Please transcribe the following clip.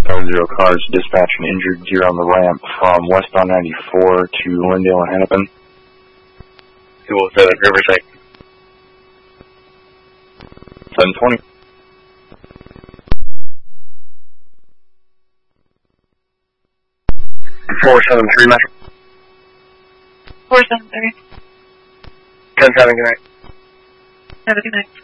0 cars, dispatch an injured deer on the ramp from westbound 94 to Lindale and Hennepin. 207 Riverside. 720. 473 Metro. 473. 10-7, good night. Have a good night.